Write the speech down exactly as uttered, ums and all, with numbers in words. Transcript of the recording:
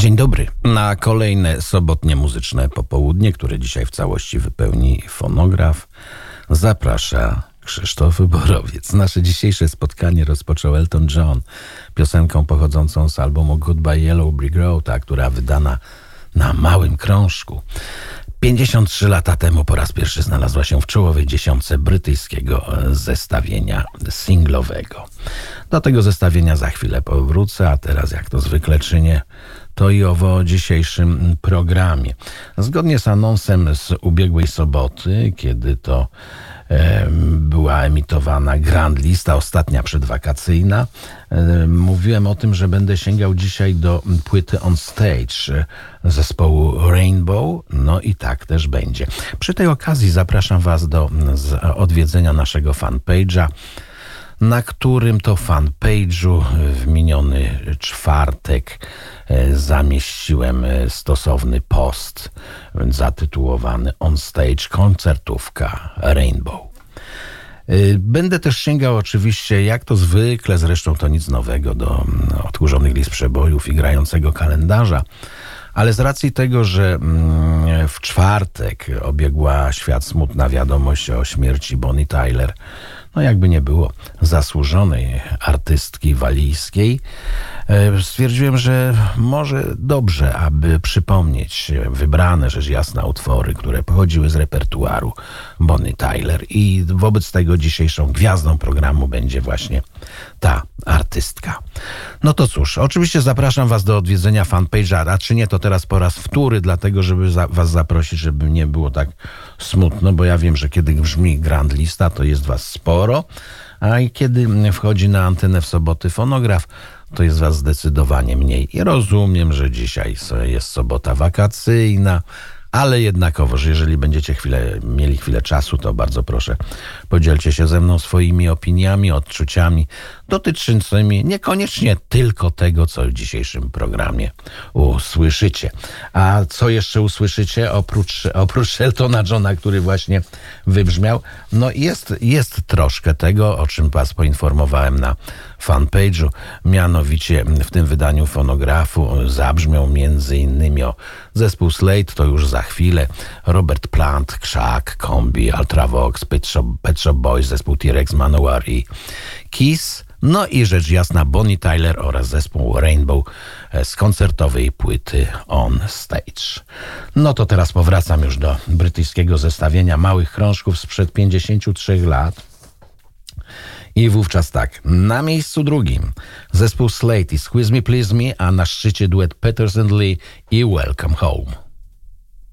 Dzień dobry. Na kolejne sobotnie muzyczne popołudnie, które dzisiaj w całości wypełni fonograf, zaprasza Krzysztof Borowiec. Nasze dzisiejsze spotkanie rozpoczął Elton John piosenką pochodzącą z albumu Goodbye Yellow Brick Road, ta, która wydana na małym krążku pięćdziesiąt trzy lata temu po raz pierwszy znalazła się w czołowej dziesiątce brytyjskiego zestawienia singlowego. Do tego zestawienia za chwilę powrócę, a teraz, jak to zwykle czynię, to i owo o dzisiejszym programie. Zgodnie z anonsem z ubiegłej soboty, kiedy to e, była emitowana Grand Lista, ostatnia przedwakacyjna, e, mówiłem o tym, że będę sięgał dzisiaj do płyty On Stage zespołu Rainbow, no i tak też będzie. Przy tej okazji zapraszam Was do z, odwiedzenia naszego fanpage'a, na którym to fanpage'u w miniony czwartek zamieściłem stosowny post zatytułowany On Stage koncertówka Rainbow. Będę też sięgał oczywiście, jak to zwykle, zresztą to nic nowego, do odkurzonych list przebojów i grającego kalendarza, ale z racji tego, że w czwartek obiegła świat smutna wiadomość o śmierci Bonnie Tyler, no jakby nie było, zasłużonej artystki walijskiej, stwierdziłem, że może dobrze, aby przypomnieć wybrane, rzecz jasna, utwory, które pochodziły z repertuaru Bonnie Tyler, i wobec tego dzisiejszą gwiazdą programu będzie właśnie ta artystka. No to cóż, oczywiście zapraszam Was do odwiedzenia fanpage'a, a czy nie, to teraz po raz wtóry, dlatego żeby za, Was zaprosić, żeby nie było tak smutno, bo ja wiem, że kiedy brzmi Grand Lista, to jest Was sporo, a i kiedy wchodzi na antenę w soboty fonograf, to jest Was zdecydowanie mniej. I rozumiem, że dzisiaj jest sobota wakacyjna, ale jednakowoż, jeżeli będziecie chwilę, mieli chwilę czasu, to bardzo proszę, podzielcie się ze mną swoimi opiniami, odczuciami dotyczącymi niekoniecznie tylko tego, co w dzisiejszym programie usłyszycie. A co jeszcze usłyszycie oprócz, oprócz Eltona Johna, który właśnie wybrzmiał? No jest, jest troszkę tego, o czym Was poinformowałem na fanpage'u, mianowicie w tym wydaniu fonografu zabrzmią między innymi o zespół Slade, to już za chwilę, Robert Plant, Krzak, Kombi, Ultravox, Pet Shop, Pet Shop Boys, zespół T-Rex, Manowar i Kiss, no i rzecz jasna Bonnie Tyler oraz zespół Rainbow z koncertowej płyty On Stage. No to teraz powracam już do brytyjskiego zestawienia małych krążków sprzed pięćdziesięciu trzech lat. I wówczas tak, na miejscu drugim zespół Slade i Squeeze Me Please Me, a na szczycie duet Peters and Lee i Welcome Home.